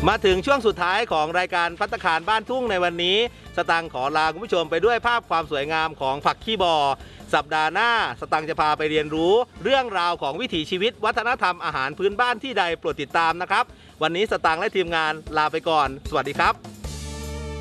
มาถึงช่วงสุดท้ายของรายการภัตตาคารบ้านทุ่งในวันนี้สตังค์ขอลาคุณผู้ชมไปด้วยภาพความสวยงามของผักขี้บอสัปดาห์หน้าสตังค์จะพาไปเรียนรู้เรื่องราวของวิถีชีวิตวัฒนธรรมอาหารพื้นบ้านที่ใดโปรดติดตามนะครับวันนี้สตังค์และทีมงานลาไปก่อนสวัสดีครับ